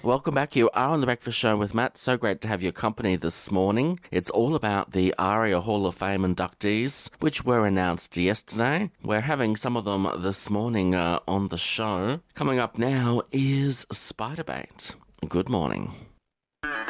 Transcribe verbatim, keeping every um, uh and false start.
Welcome back. You are on The Breakfast Show with Matt. So great to have your company this morning. It's all about the ARIA Hall of Fame inductees, which were announced yesterday. We're having some of them this morning uh, on the show. Coming up now is Spiderbait. Good morning.